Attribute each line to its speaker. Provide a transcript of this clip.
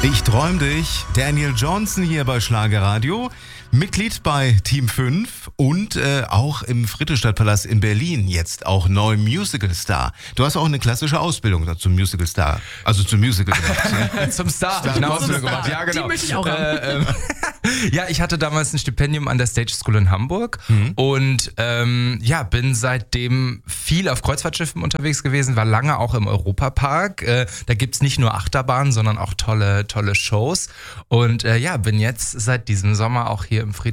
Speaker 1: Ich träum dich, Daniel Johnson hier bei Schlagerradio, Mitglied bei Team 5 und auch im Friedrichstadtpalast in Berlin jetzt auch neu Musicalstar. Du hast auch eine klassische Ausbildung zum Musicalstar, also zum Musical gemacht.
Speaker 2: Zum Star. Eine Ausbildung gemacht. Ja, genau.
Speaker 3: Die möchte ich auch haben.
Speaker 2: Ja, ich hatte damals ein Stipendium an der Stage School in Hamburg und bin seitdem viel auf Kreuzfahrtschiffen unterwegs gewesen, war lange auch im Europapark. Da gibt's nicht nur Achterbahnen, sondern auch tolle Shows und bin jetzt seit diesem Sommer auch hier im